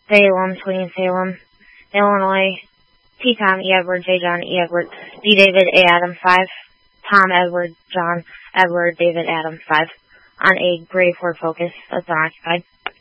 Salem, Swinging Salem, Illinois, T. Tom, E. Edward, J. John, E. Edward, D. David, A. Adam, 5, Tom, Edward, John, Edward, David, Adam, 5, on a gray Ford Focus that's unoccupied.